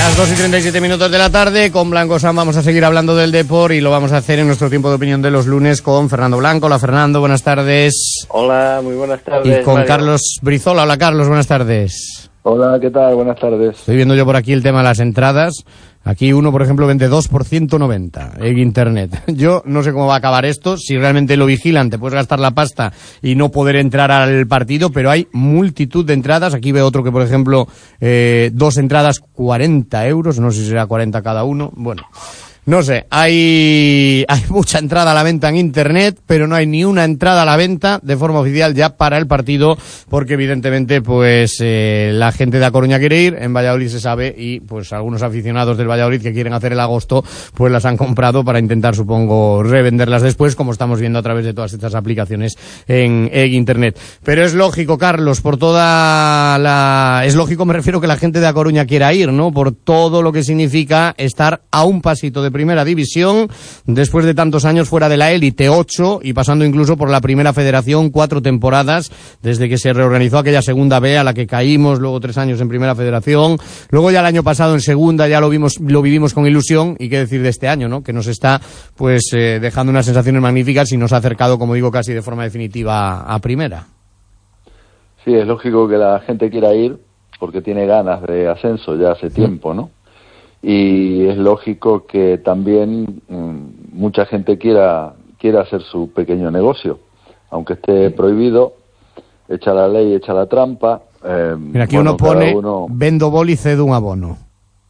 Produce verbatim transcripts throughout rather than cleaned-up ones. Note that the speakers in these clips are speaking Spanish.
Las dos y treinta y siete minutos de la tarde, con Blanco Sam vamos a seguir hablando del deporte y lo vamos a hacer en nuestro tiempo de opinión de los lunes con Fernando Blanco. Hola Fernando, buenas tardes. Hola, muy buenas tardes. Y con Mario. Carlos Brizola. Hola Carlos, buenas tardes. Hola, ¿qué tal? Buenas tardes. Estoy viendo yo por aquí el tema de las entradas. Aquí uno, por ejemplo, vende dos por ciento noventa en internet. Yo no sé cómo va a acabar esto, si realmente lo vigilan, te puedes gastar la pasta y no poder entrar al partido, pero hay multitud de entradas. Aquí veo otro que, por ejemplo, eh, dos entradas, cuarenta euros, no sé si será cuarenta cada uno. Bueno, no sé, hay, hay mucha entrada a la venta en internet, pero no hay ni una entrada a la venta de forma oficial ya para el partido, porque evidentemente pues eh, la gente de A Coruña quiere ir, en Valladolid se sabe, y pues algunos aficionados del Valladolid que quieren hacer el agosto, pues las han comprado para intentar, supongo, revenderlas después, como estamos viendo a través de todas estas aplicaciones en, en internet. Pero es lógico, Carlos, por toda la... Es lógico, me refiero, que la gente de A Coruña quiera ir, ¿no? Por todo lo que significa estar a un pasito de Primera División, después de tantos años fuera de la élite, ocho, y pasando incluso por la Primera Federación, cuatro temporadas, desde que se reorganizó aquella Segunda B a la que caímos, luego tres años en Primera Federación, luego ya el año pasado en Segunda ya lo vimos, lo vivimos con ilusión, y qué decir de este año, ¿no? Que nos está, pues, eh, dejando unas sensaciones magníficas y nos ha acercado, como digo, casi de forma definitiva a, a Primera. Sí, es lógico que la gente quiera ir porque tiene ganas de ascenso ya hace tiempo, ¿no? Y es lógico que también mmm, mucha gente quiera quiera hacer su pequeño negocio, aunque esté prohibido, echa la ley, echa la trampa. Eh, Mira, aquí bueno, uno pone, uno... vendo boli, cedo un abono.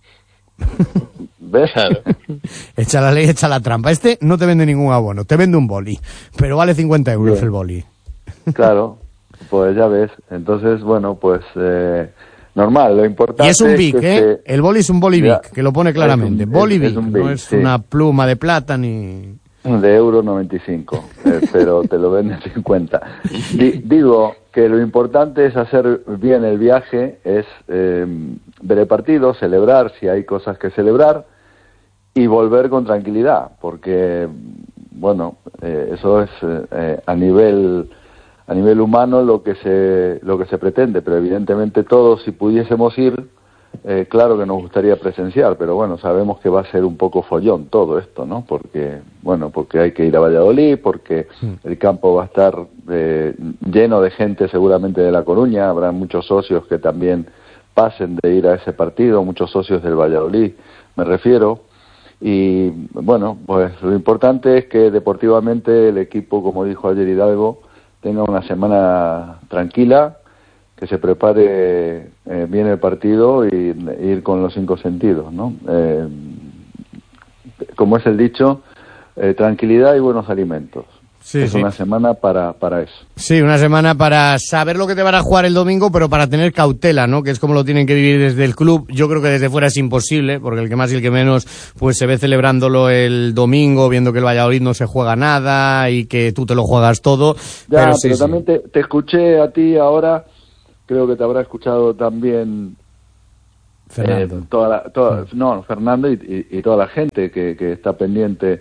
¿Ves? Echa la ley, echa la trampa. Este no te vende ningún abono, te vende un boli, pero vale cincuenta euros Bien. El boli. Claro, pues ya ves. Entonces, bueno, pues... Eh, normal, lo importante y es un Vic, es que ¿eh? Se... El boli es un boli Vic, que lo pone claramente. Es un, boli es, Vic, es un no Vic, es sí. Una pluma de plata ni... De euro noventa y cinco, eh, pero te lo venden cincuenta. D- digo que lo importante es hacer bien el viaje, es eh, ver el partido, celebrar si hay cosas que celebrar y volver con tranquilidad, porque, bueno, eh, eso es eh, a nivel... a nivel humano lo que se lo que se pretende, pero evidentemente todos, si pudiésemos ir, eh, claro que nos gustaría presenciar, pero bueno, sabemos que va a ser un poco follón todo esto, ¿no? Porque, bueno, porque hay que ir a Valladolid, porque el campo va a estar eh, lleno de gente seguramente de La Coruña, habrá muchos socios que también pasen de ir a ese partido, muchos socios del Valladolid, me refiero, y bueno, pues lo importante es que deportivamente el equipo, como dijo ayer Hidalgo, tenga una semana tranquila, que se prepare eh, bien el partido y, y ir con los cinco sentidos, ¿no? Eh, como es el dicho, eh, tranquilidad y buenos alimentos. Sí, es sí. una semana para, para eso. Sí, una semana para saber lo que te van a jugar el domingo, pero para tener cautela, ¿no? Que es como lo tienen que vivir desde el club. Yo creo que desde fuera es imposible, porque el que más y el que menos pues se ve celebrándolo el domingo, viendo que el Valladolid no se juega nada y que tú te lo juegas todo. Ya, pero, sí, pero sí. también te, te escuché a ti ahora, creo que te habrá escuchado también Fernando. Eh, toda la, toda, sí. No, Fernando y, y, y toda la gente que, que está pendiente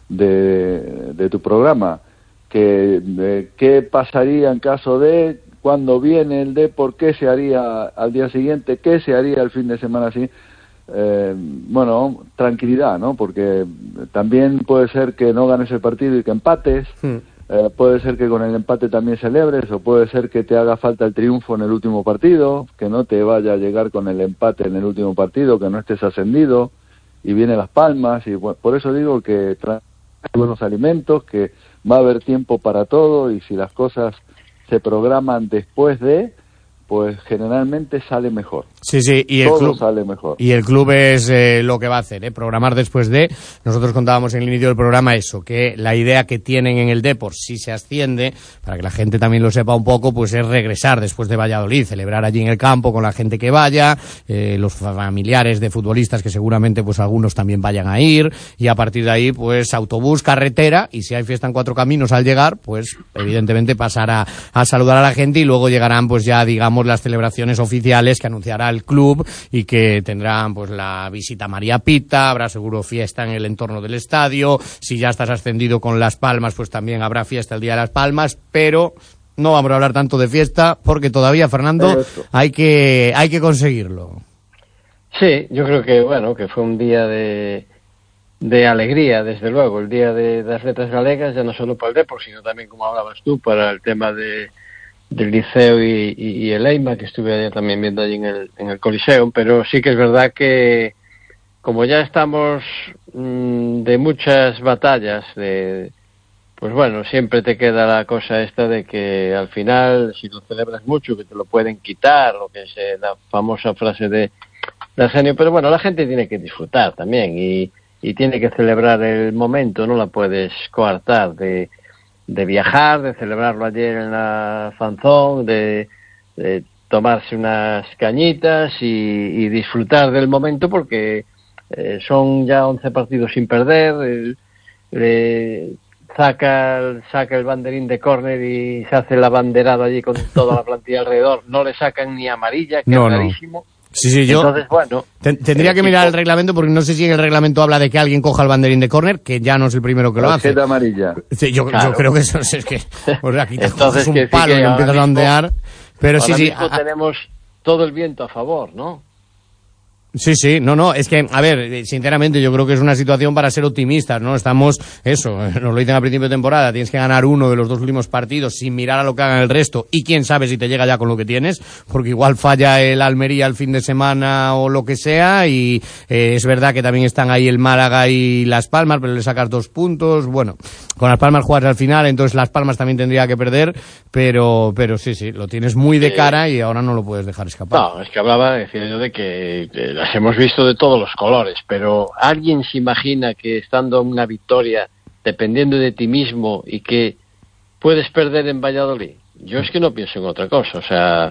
de, de tu programa. Que eh, qué pasaría en caso de, cuándo viene el de, por qué se haría al día siguiente, qué se haría el fin de semana así. Eh, bueno, tranquilidad, ¿no? Porque también puede ser que no ganes el partido y que empates, hmm. eh, puede ser que con el empate también celebres, o puede ser que te haga falta el triunfo en el último partido, que no te vaya a llegar con el empate en el último partido, que no estés ascendido y vienen las palmas, y bueno, por eso digo que trae buenos alimentos, que va a haber tiempo para todo, y si las cosas se programan después de, pues generalmente sale mejor. Sí, sí, y el todo club sale mejor. Y el club es eh, lo que va a hacer, ¿eh? Programar después de. Nosotros contábamos en el inicio del programa eso, que la idea que tienen en el Depor, si se asciende, para que la gente también lo sepa un poco, pues es regresar después de Valladolid, celebrar allí en el campo con la gente que vaya, eh, los familiares de futbolistas que seguramente pues algunos también vayan a ir, y a partir de ahí pues autobús, carretera, y si hay fiesta en Cuatro Caminos al llegar, pues evidentemente pasar a, a saludar a la gente, y luego llegarán pues ya digamos las celebraciones oficiales que anunciará el club y que tendrán pues la visita a María Pita, habrá seguro fiesta en el entorno del estadio, si ya estás ascendido con Las Palmas pues también habrá fiesta el día de Las Palmas, pero no vamos a hablar tanto de fiesta porque todavía, Fernando, hay que hay que conseguirlo. Sí, yo creo que, bueno, que fue un día de, de alegría, desde luego, el día de, de las letras galegas, ya no solo para el Depor, sino también, como hablabas tú, para el tema de del Liceo y, y, y el Eima, que estuve ayer también viendo allí en el, en el Coliseum, pero sí que es verdad que como ya estamos mmm, de muchas batallas, de, pues bueno, siempre te queda la cosa esta de que al final, si lo celebras mucho, que te lo pueden quitar, lo que es eh, la famosa frase de, de Arsenio, pero bueno, la gente tiene que disfrutar también y, y tiene que celebrar el momento, no la puedes coartar de de viajar, de celebrarlo ayer en la Fanzón, de, de tomarse unas cañitas y, y disfrutar del momento porque eh, son ya once partidos sin perder, eh, eh, saca, saca el banderín de córner y se hace la banderada allí con toda la plantilla alrededor, no le sacan ni amarilla, que no, es rarísimo. No. Sí, sí, yo Entonces, bueno, ten, tendría que mirar el reglamento porque no sé si en el reglamento habla de que alguien coja el banderín de córner, que ya no es el primero que lo hace. Tarjeta amarilla. Sí, yo, claro. yo creo que eso es que o sea, aquí te Entonces, coges un que palo sí, y empiezas mismo, a ondear, pero sí, sí. A, tenemos todo el viento a favor, ¿no? Sí, sí, no, no, es que, a ver, sinceramente yo creo que es una situación para ser optimistas, ¿no? Estamos, eso, nos lo dicen al principio de temporada, tienes que ganar uno de los dos últimos partidos sin mirar a lo que hagan el resto y quién sabe si te llega ya con lo que tienes, porque igual falla el Almería el fin de semana o lo que sea y eh, es verdad que también están ahí el Málaga y Las Palmas, pero le sacas dos puntos, bueno, con Las Palmas juegas al final, entonces Las Palmas también tendría que perder, pero, pero sí, sí, lo tienes muy de cara y ahora no lo puedes dejar escapar. No, es que hablaba, decía yo, de que de, las hemos visto de todos los colores, pero ¿alguien se imagina que estando en una victoria, dependiendo de ti mismo y que puedes perder en Valladolid? Yo es que no pienso en otra cosa, o sea,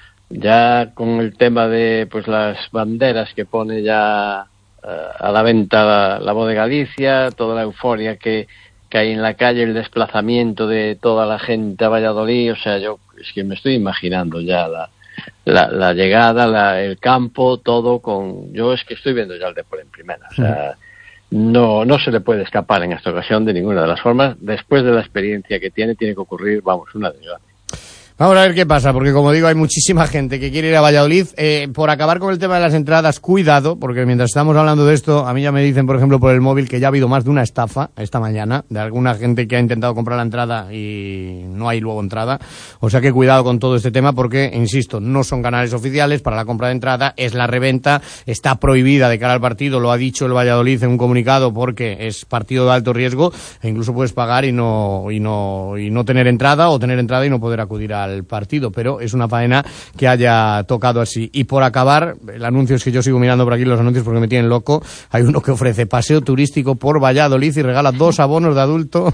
ya con el tema de pues las banderas que pone ya uh, a la venta la, la voz de Galicia, toda la euforia que, que hay en la calle, el desplazamiento de toda la gente a Valladolid, o sea, yo es que me estoy imaginando ya la La, la llegada, la, el campo, todo con... Yo es que estoy viendo ya el Depor en primera. O sea, no, no se le puede escapar en esta ocasión de ninguna de las formas. Después de la experiencia que tiene, tiene que ocurrir, vamos, una desgracia. Vamos a ver qué pasa, porque como digo, hay muchísima gente que quiere ir a Valladolid. Eh, por acabar con el tema de las entradas, cuidado, porque mientras estamos hablando de esto, a mí ya me dicen, por ejemplo, por el móvil, que ya ha habido más de una estafa esta mañana, de alguna gente que ha intentado comprar la entrada y no hay luego entrada. O sea que cuidado con todo este tema, porque, insisto, no son canales oficiales para la compra de entrada, es la reventa, está prohibida de cara al partido, lo ha dicho el Valladolid en un comunicado, porque es partido de alto riesgo, e incluso puedes pagar y no, y no, y no tener entrada, o tener entrada y no poder acudir a al partido, pero es una faena que haya tocado así. Y por acabar, el anuncio es que yo sigo mirando por aquí los anuncios porque me tienen loco. Hay uno que ofrece paseo turístico por Valladolid y regala dos abonos de adulto.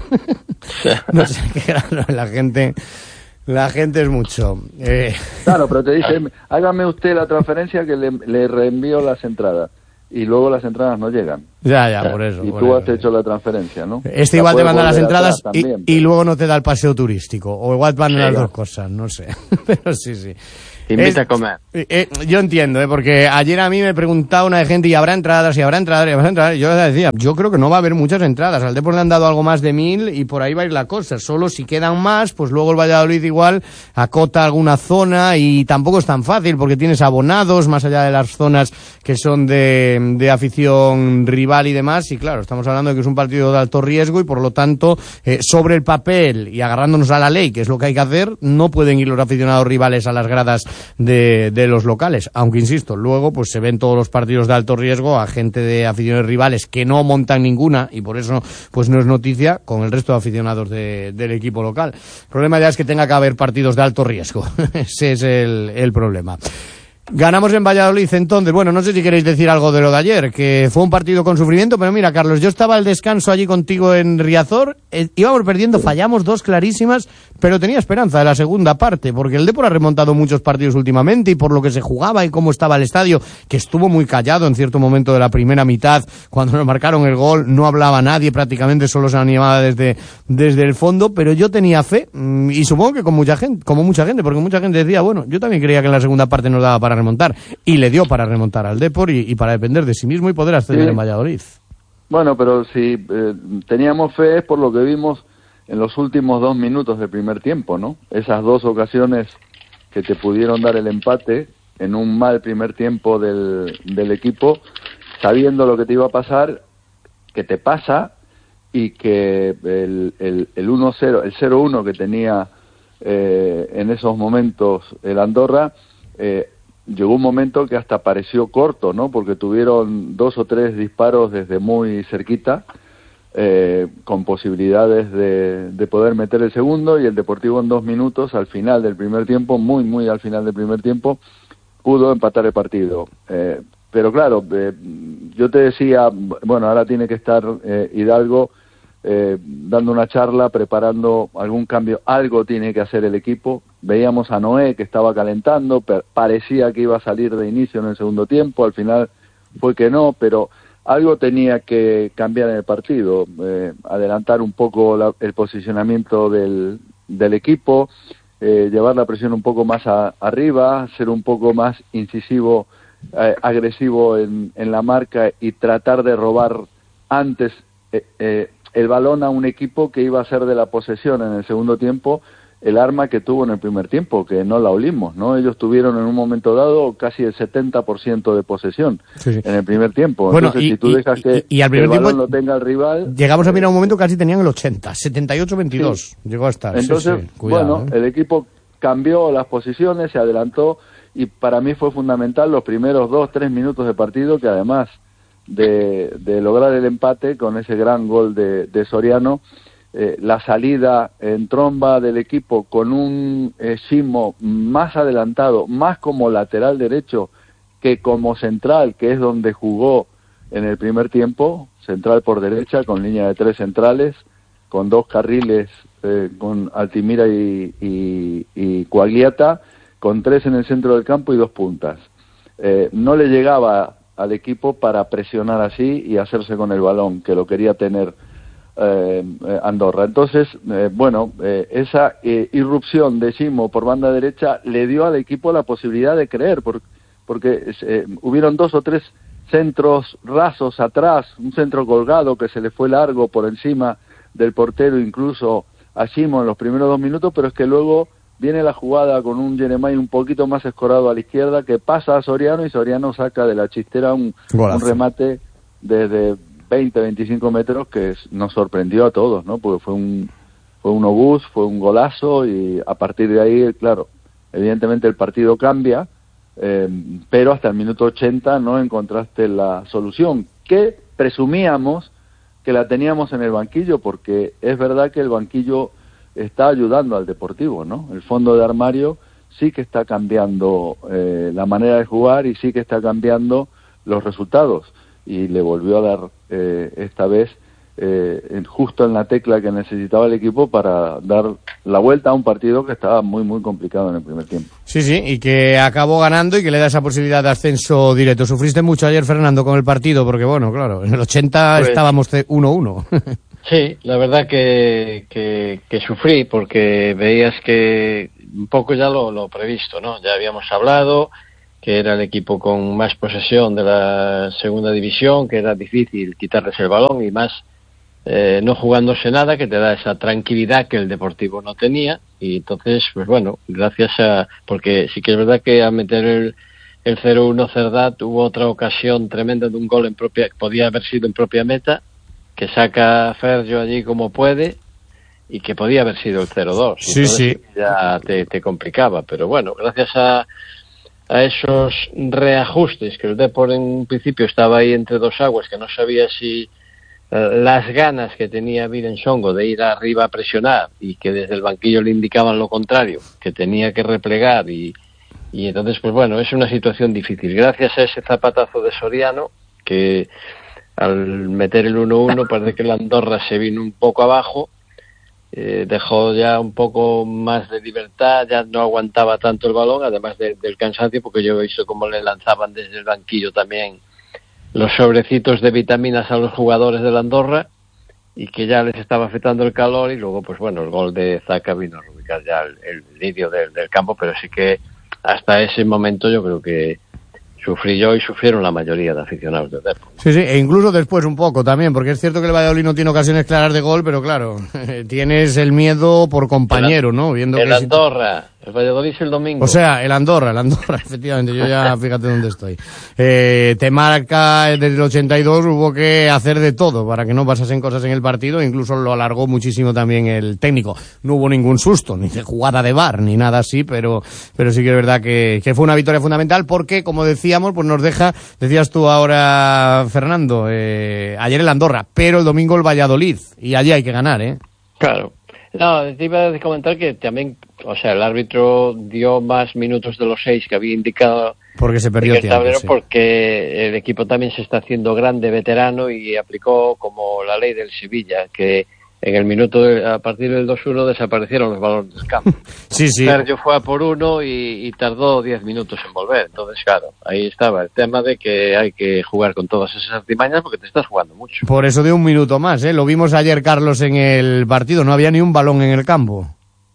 No sé qué, la gente... La gente es mucho. Eh... Claro, pero te dice, hágame usted la transferencia que le, le reenvío las entradas. Y luego las entradas no llegan. Ya, ya, por eso. Y por tú eso. has hecho la transferencia, ¿no? Este la igual te manda las entradas y, también, y luego no te da el paseo turístico. O igual te van sí, las dos cosas, no sé. Pero sí, sí. Te invita es, a comer. Eh, yo entiendo, ¿eh? Porque ayer a mí me preguntaba una de gente, ¿y habrá entradas? ¿Y habrá entradas? ¿Y habrá entradas? Y yo les decía, yo creo que no va a haber muchas entradas. Al Depor le han dado algo más de mil y por ahí va a ir la cosa. Solo si quedan más, pues luego el Valladolid igual acota alguna zona y tampoco es tan fácil porque tienes abonados más allá de las zonas que son de, de afición rival y demás. Y claro, estamos hablando de que es un partido de alto riesgo y por lo tanto, eh, sobre el papel y agarrándonos a la ley, que es lo que hay que hacer, no pueden ir los aficionados rivales a las gradas de, de los locales, aunque insisto, luego pues se ven todos los partidos de alto riesgo a gente de aficiones rivales que no montan ninguna y por eso pues no es noticia con el resto de aficionados de, del equipo local. El problema ya es que tenga que haber partidos de alto riesgo. Ese es el, el problema. Ganamos en Valladolid, entonces, bueno, no sé si queréis decir algo de lo de ayer, que fue un partido con sufrimiento, pero mira, Carlos, yo estaba al descanso allí contigo en Riazor, eh, íbamos perdiendo, fallamos dos clarísimas, pero tenía esperanza de la segunda parte, porque el Depor ha remontado muchos partidos últimamente, y por lo que se jugaba y cómo estaba el estadio, que estuvo muy callado en cierto momento de la primera mitad, cuando nos marcaron el gol, no hablaba nadie, prácticamente solo se animaba desde, desde el fondo, pero yo tenía fe, y supongo que con mucha gente, como mucha gente, porque mucha gente decía, bueno, yo también creía que en la segunda parte nos daba para remontar, y le dio para remontar al Depor y, y para depender de sí mismo y poder ascender sí. en Valladolid. Bueno, pero si eh, teníamos fe es por lo que vimos en los últimos dos minutos del primer tiempo, ¿no? Esas dos ocasiones que te pudieron dar el empate, en un mal primer tiempo del, del equipo, sabiendo lo que te iba a pasar, que te pasa, y que el, el, el uno cero, el cero uno que tenía eh, en esos momentos el Andorra, eh, llegó un momento que hasta pareció corto, ¿no? Porque tuvieron dos o tres disparos desde muy cerquita, eh, con posibilidades de, de poder meter el segundo, y el Deportivo en dos minutos, al final del primer tiempo, muy, muy al final del primer tiempo, pudo empatar el partido. Eh, pero claro, eh, yo te decía, bueno, ahora tiene que estar eh, Hidalgo eh, dando una charla, preparando algún cambio, algo tiene que hacer el equipo. Veíamos a Noé que estaba calentando, parecía que iba a salir de inicio en el segundo tiempo, al final fue que no, pero algo tenía que cambiar en el partido, eh, adelantar un poco la, el posicionamiento del, del equipo, eh, llevar la presión un poco más a, arriba, ser un poco más incisivo, eh, agresivo en, en la marca, y tratar de robar antes eh, eh, el balón a un equipo que iba a ser de la posesión en el segundo tiempo el arma que tuvo en el primer tiempo, que no la olimos, ¿no? Ellos tuvieron en un momento dado casi el setenta por ciento de posesión, sí, sí, en el primer tiempo. Bueno, entonces, y, si tú y, dejas que, y, y al que el primer balón tiempo lo tenga el rival... Llegamos a mirar un momento, casi tenían el ochenta, setenta y ocho veintidós, sí, llegó a estar. Entonces, sí, sí, cuidado, bueno, ¿eh? El equipo cambió las posiciones, se adelantó, y para mí fue fundamental los primeros dos, tres minutos de partido, que además de, de lograr el empate con ese gran gol de, de Soriano, Eh, la salida en tromba del equipo con un eh, Simo más adelantado, más como lateral derecho que como central, que es donde jugó en el primer tiempo, central por derecha, con línea de tres centrales, con dos carriles, eh, con Altimira y, y, y Coagliata, con tres en el centro del campo y dos puntas. Eh, no le llegaba al equipo para presionar así y hacerse con el balón, que lo quería tener Eh, Andorra. Entonces, eh, bueno, eh, esa eh, irrupción de Simo por banda derecha le dio al equipo la posibilidad de creer, por, porque eh, hubieron dos o tres centros rasos atrás, un centro colgado que se le fue largo por encima del portero, incluso a Simo en los primeros dos minutos, pero es que luego viene la jugada con un Jeremai un poquito más escorado a la izquierda, que pasa a Soriano, y Soriano saca de la chistera un, un remate desde veinte, veinticinco metros que nos sorprendió a todos, ¿no? Porque fue un fue un obús, fue un golazo, y a partir de ahí, claro, evidentemente el partido cambia, eh, pero hasta el minuto ochenta no encontraste la solución, que presumíamos que la teníamos en el banquillo, porque es verdad que el banquillo está ayudando al Deportivo, ¿no? El fondo de armario sí que está cambiando eh, la manera de jugar, y sí que está cambiando los resultados, y le volvió a dar eh, esta vez eh, en, justo en la tecla que necesitaba el equipo para dar la vuelta a un partido que estaba muy muy complicado en el primer tiempo. Sí, sí, y que acabó ganando y que le da esa posibilidad de ascenso directo. ¿Sufriste mucho ayer, Fernando, con el partido? Porque bueno, claro, en el ochenta pues estábamos uno uno. Sí, la verdad que, que, que sufrí, porque veías que un poco ya lo, lo previsto, ¿no? Ya habíamos hablado que era el equipo con más posesión de la segunda división, que era difícil quitarles el balón, y más eh, no jugándose nada, que te da esa tranquilidad que el Deportivo no tenía. Y entonces, pues bueno, gracias a... porque sí que es verdad que al meter el, el cero uno Cerdat hubo otra ocasión tremenda de un gol en propia, podía haber sido en propia meta, que saca Ferjo allí como puede, y que podía haber sido el cero dos. Sí, sí. Ya te, te complicaba, pero bueno, gracias a a esos reajustes, que el Depor en un principio estaba ahí entre dos aguas, que no sabía si eh, las ganas que tenía Viren Songo de ir arriba a presionar, y que desde el banquillo le indicaban lo contrario, que tenía que replegar, y, y entonces pues bueno, es una situación difícil. Gracias a ese zapatazo de Soriano, que al meter el uno uno parece que la Andorra se vino un poco abajo, Eh, dejó ya un poco más de libertad, ya no aguantaba tanto el balón, además de, del cansancio, porque yo he visto cómo le lanzaban desde el banquillo también los sobrecitos de vitaminas a los jugadores de la Andorra, y que ya les estaba afectando el calor. Y luego pues bueno, el gol de Zaka vino a ubicar ya el, el lidio del, del campo, pero sí que hasta ese momento yo creo que sufrí yo y sufrieron la mayoría de aficionados del Depor. Sí, sí, e incluso después un poco también, porque es cierto que el Valladolid no tiene ocasiones claras de gol, pero claro, tienes el miedo por compañero, ¿no? Viendo el que Andorra, El Valladolid es el domingo. O sea, el Andorra, el Andorra, efectivamente, yo ya fíjate dónde estoy. Eh, te marca desde el ochenta y dos, hubo que hacer de todo para que no pasasen cosas en el partido, incluso lo alargó muchísimo también el técnico. No hubo ningún susto, ni de jugada de V A R, ni nada así, pero, pero sí que es verdad que, que fue una victoria fundamental porque, como decíamos, pues nos deja, decías tú ahora, Fernando, eh, ayer el Andorra, pero el domingo el Valladolid, y allí hay que ganar, ¿eh? Claro. No, te iba a comentar que también, o sea, el árbitro dio más minutos de los seis que había indicado porque se perdió el tiempo, tablero, sí. Porque el equipo también se está haciendo grande, veterano, y aplicó como la ley del Sevilla, que en el minuto, de, a partir del dos uno, desaparecieron los balones del campo. Sí, sí. Sergio fue a por uno y, y tardó diez minutos en volver. Entonces, claro, ahí estaba el tema de que hay que jugar con todas esas artimañas porque te estás jugando mucho. Por eso de un minuto más, ¿eh? Lo vimos ayer, Carlos, en el partido. No había ni un balón en el campo.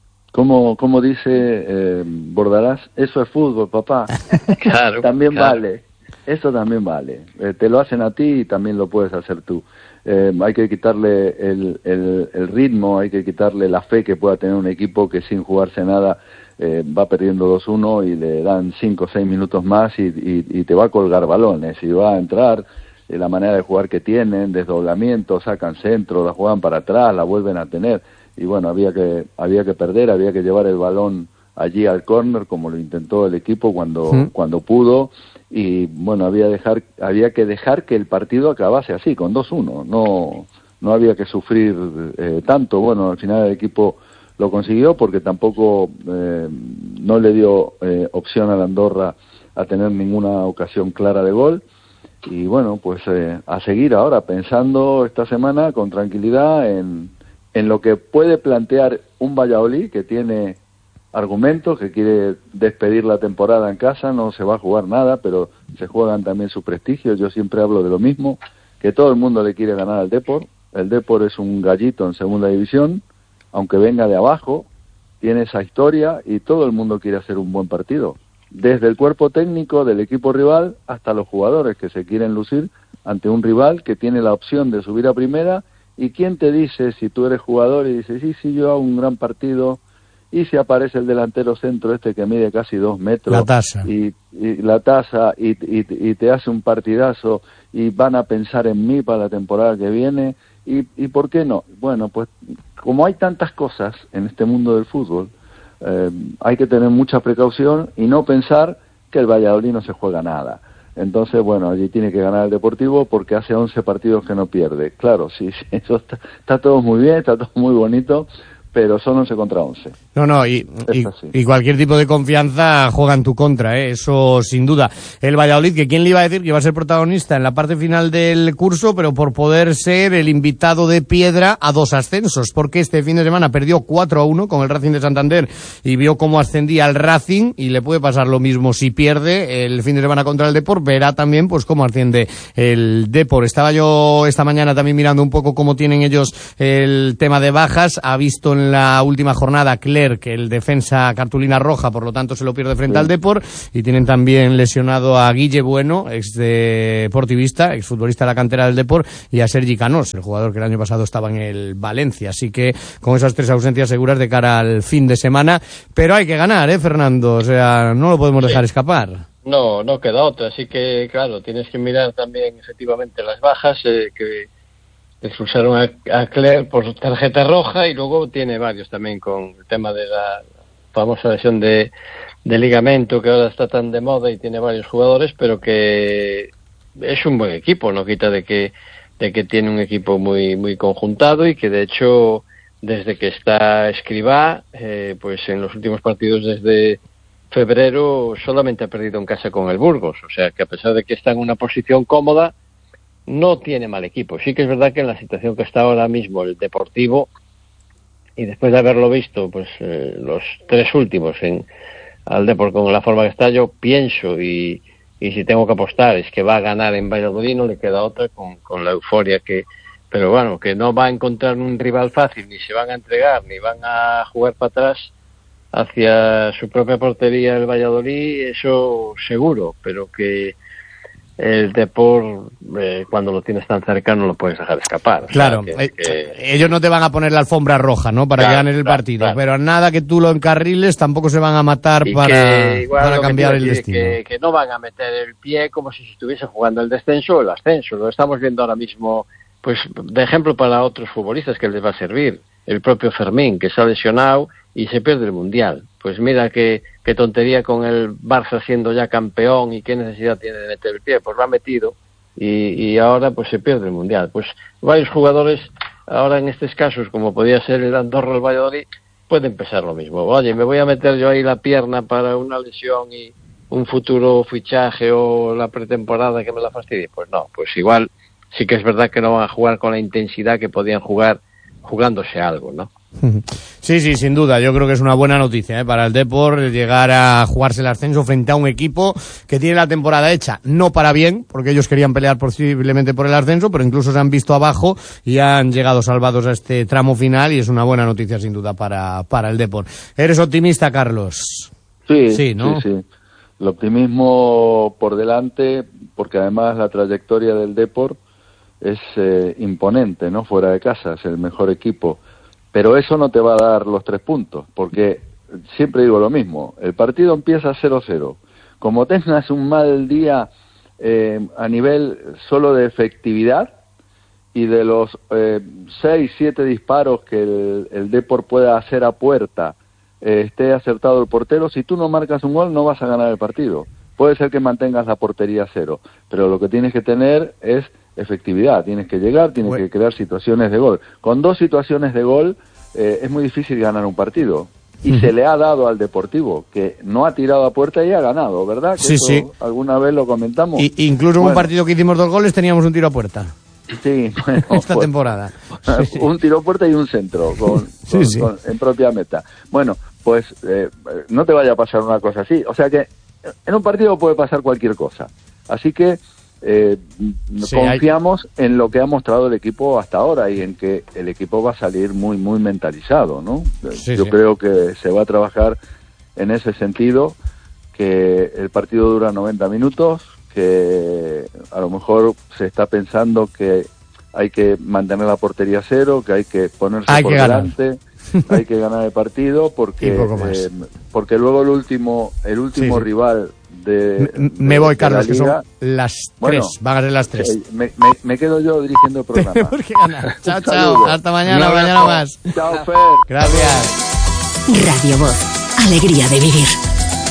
Como, como dice eh, Bordalás, eso es fútbol, papá. Claro. También claro. vale. Eso también vale. Eh, te lo hacen a ti y también lo puedes hacer tú. Eh, hay que quitarle el, el, el ritmo, hay que quitarle la fe que pueda tener un equipo que sin jugarse nada eh, va perdiendo dos uno y le dan cinco o seis minutos más y, y, y te va a colgar balones y va a entrar eh, la manera de jugar que tienen, desdoblamiento, sacan centro, la juegan para atrás, la vuelven a tener y bueno, había que, había que perder, había que llevar el balón allí al córner como lo intentó el equipo cuando, ¿Mm? cuando pudo. Y bueno, había dejar había que dejar que el partido acabase así, con dos uno, no no había que sufrir eh, tanto. Bueno, al final el equipo lo consiguió porque tampoco eh, no le dio eh, opción a la Andorra a tener ninguna ocasión clara de gol y bueno, pues eh, a seguir ahora pensando esta semana con tranquilidad en, en lo que puede plantear un Valladolid que tiene argumentos, que quiere despedir la temporada en casa, no se va a jugar nada, pero se juegan también su prestigio. Yo siempre hablo de lo mismo, que todo el mundo le quiere ganar al Depor. El Depor es un gallito en segunda división, aunque venga de abajo, tiene esa historia y todo el mundo quiere hacer un buen partido. Desde el cuerpo técnico del equipo rival hasta los jugadores que se quieren lucir ante un rival que tiene la opción de subir a primera. ¿Y quién te dice si tú eres jugador y dices, sí, sí, yo hago un gran partido? Y si aparece el delantero centro este que mide casi dos metros la tasa y, y la tasa y, y, y te hace un partidazo y van a pensar en mí para la temporada que viene y, y ¿por qué no? Bueno, pues como hay tantas cosas en este mundo del fútbol, eh, hay que tener mucha precaución y no pensar que el Valladolid no se juega nada. Entonces, bueno, allí tiene que ganar el Deportivo porque hace once partidos que no pierde. Claro, sí, sí eso está, está todo muy bien, está todo muy bonito, pero son once contra once. No, no, y, y, y cualquier tipo de confianza juega en tu contra, ¿eh? Eso sin duda. El Valladolid, que quién le iba a decir que iba a ser protagonista en la parte final del curso, pero por poder ser el invitado de piedra a dos ascensos, porque este fin de semana perdió cuatro a uno con el Racing de Santander y vio cómo ascendía el Racing, y le puede pasar lo mismo si pierde el fin de semana contra el Depor, verá también pues cómo asciende el Depor. Estaba yo esta mañana también mirando un poco cómo tienen ellos el tema de bajas, ha visto en la última jornada Clerc que el defensa cartulina roja, por lo tanto se lo pierde frente sí. al Depor, y tienen también lesionado a Guille Bueno, ex deportivista, ex futbolista de la cantera del Depor, y a Sergi Canós, el jugador que el año pasado estaba en el Valencia, así que con esas tres ausencias seguras de cara al fin de semana, pero hay que ganar, ¿eh, Fernando? O sea, no lo podemos sí. dejar escapar. No, no queda otra, así que claro, tienes que mirar también efectivamente las bajas, eh, que expulsaron a, a Clerc por tarjeta roja y luego tiene varios también con el tema de la famosa lesión de, de ligamento que ahora está tan de moda y tiene varios jugadores, pero que es un buen equipo, no quita de que de que tiene un equipo muy muy conjuntado y que de hecho desde que está Escribá, eh, pues en los últimos partidos desde febrero solamente ha perdido en casa con el Burgos, o sea que a pesar de que está en una posición cómoda, no tiene mal equipo. Sí que es verdad que en la situación que está ahora mismo el Deportivo, y después de haberlo visto pues eh, los tres últimos en al Depor con la forma que está, yo pienso y, y si tengo que apostar es que va a ganar en Valladolid, no le queda otra con, con la euforia que, pero bueno, que no va a encontrar un rival fácil, ni se van a entregar, ni van a jugar para atrás hacia su propia portería el Valladolid, eso seguro, pero que el Depor, eh, cuando lo tienes tan cerca, no lo puedes dejar escapar. Claro, o sea, que, eh, que... ellos no te van a poner la alfombra roja, ¿no? Para claro, que ganes el claro, partido, claro. pero nada que tú lo encarriles, tampoco se van a matar y para, que, igual, para cambiar que el decir, destino. Que, que no van a meter el pie como si estuviese jugando el descenso o el ascenso. Lo estamos viendo ahora mismo, pues, de ejemplo para otros futbolistas que les va a servir. El propio Fermín, que se ha lesionado y se pierde el Mundial. Pues mira qué, qué tontería con el Barça siendo ya campeón y qué necesidad tiene de meter el pie. Pues lo ha metido y, y ahora pues se pierde el Mundial. Pues varios jugadores, ahora en estos casos, como podía ser el Andorra o el Valladolid, pueden pensar lo mismo. Oye, me voy a meter yo ahí la pierna para una lesión y un futuro fichaje o la pretemporada que me la fastidie. Pues no, pues igual sí que es verdad que no van a jugar con la intensidad que podían jugar jugándose algo, ¿no? Sí, sí, sin duda. Yo creo que es una buena noticia, ¿eh? Para el Depor llegar a jugarse el ascenso frente a un equipo que tiene la temporada hecha, no para bien, porque ellos querían pelear posiblemente por el ascenso, pero incluso se han visto abajo y han llegado salvados a este tramo final, y es una buena noticia sin duda para, para el Depor. ¿Eres optimista, Carlos? Sí, sí, ¿no? sí, sí. El optimismo por delante, porque además la trayectoria del Depor es eh, imponente, ¿no? Fuera de casa, es el mejor equipo. Pero eso no te va a dar los tres puntos, porque siempre digo lo mismo, el partido empieza cero cero. Como tengas un mal día eh, a nivel solo de efectividad, y de los eh, seis, siete disparos que el, el Depor pueda hacer a puerta, eh, esté acertado el portero, si tú no marcas un gol no vas a ganar el partido. Puede ser que mantengas la portería cero, pero lo que tienes que tener es efectividad, tienes que llegar, tienes bueno. que crear situaciones de gol. Con dos situaciones de gol eh, es muy difícil ganar un partido. Y uh-huh. se le ha dado al Deportivo, que no ha tirado a puerta y ha ganado, ¿verdad? Que sí, eso sí. Alguna vez lo comentamos. Y, incluso en bueno. un partido que hicimos dos goles teníamos un tiro a puerta. Sí, bueno, esta pues, temporada. Sí. Un tiro a puerta y un centro con, sí, con, sí. Con, en propia meta. Bueno, pues eh, no te vaya a pasar una cosa así. O sea que en un partido puede pasar cualquier cosa. Así que eh, sí, confiamos hay... en lo que ha mostrado el equipo hasta ahora y en que el equipo va a salir muy, muy mentalizado, ¿no? Sí, Yo sí. creo que se va a trabajar en ese sentido, que el partido dura noventa minutos, que a lo mejor se está pensando que hay que mantener la portería cero, que hay que ponerse hay por que delante, hay que ganar el partido, porque eh, porque luego el último el último sí, sí. rival de, me, me de, voy, de Carlos, la Liga, que son las bueno, tres, van a ser las tres. Eh, me, me, me quedo yo dirigiendo el programa. Tenemos que ganar. Chao, chao, hasta mañana, mañana más. Chao, Fer. Gracias. Radio Voz, alegría de vivir.